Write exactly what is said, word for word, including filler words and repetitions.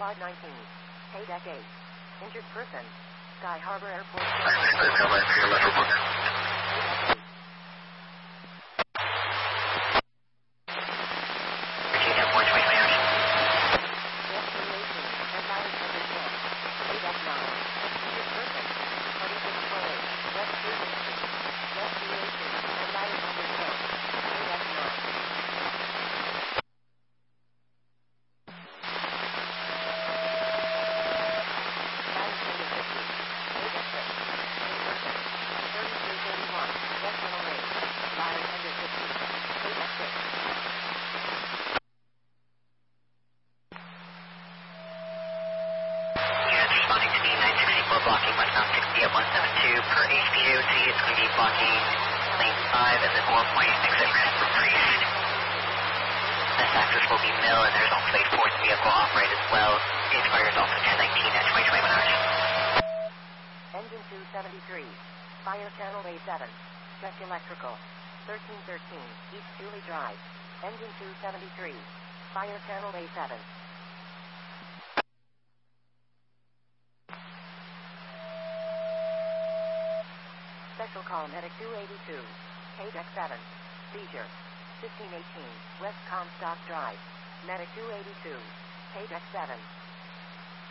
Quad nineteen. K-Deck eight. Injured person. Sky Harbor Airport. Blocking Westbound sixty at one seven two per H P O T. It's going to be blocking lane five and then four point exit ramp for Priest. This access will be mill and there's also a fourth vehicle operate as well. It expires also ten nineteen at twenty twenty-one hours. Engine two seventy-three. Fire channel A seven. Check electrical. thirteen thirteen East Julie Drive. Engine two seventy-three. Fire channel A seven. Special call medic two eighty-two. K-Deck seven. Seizure. fifteen eighteen West Comstock Drive. Medic two eighty-two. K-Deck seven.